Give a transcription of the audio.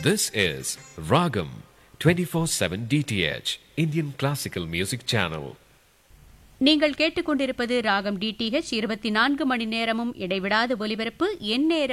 This is Ragam 24/7 DTH Indian Classical Music Channel. நீங்கள் கேட்டுக்கொண்டிருப்பது ராகம் டிடிஹெச் 24 மணி நேரமும் இடைவிடாத ஒலிபரப்பு. எந்நேரம்